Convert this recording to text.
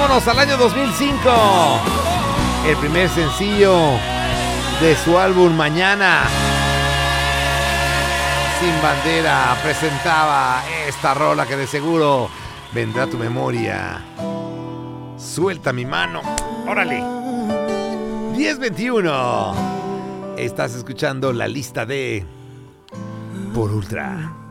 Vámonos al año 2005. El primer sencillo de su álbum Mañana. Sin Bandera presentaba esta rola que de seguro vendrá a tu memoria. Suelta mi mano. Órale. 10:21. Estás escuchando la lista de Por Ultra.